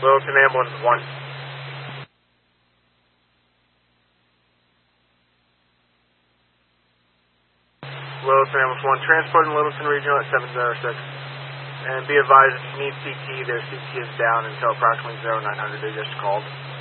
Littleton Ambulance 1. Littleton Ambulance 1, transporting Littleton Regional at 706. And be advised, if you need CT, their CT is down until approximately 0900 they just called.